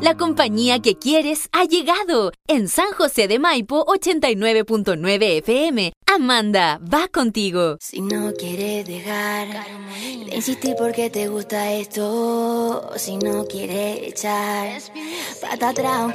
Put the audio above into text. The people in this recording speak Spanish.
La compañía que quieres ha llegado. En San José de Maipo, 89.9 FM. Amanda, va contigo. Si no quieres dejar de insistir porque te gusta esto, si no quieres echar pata atrás aunque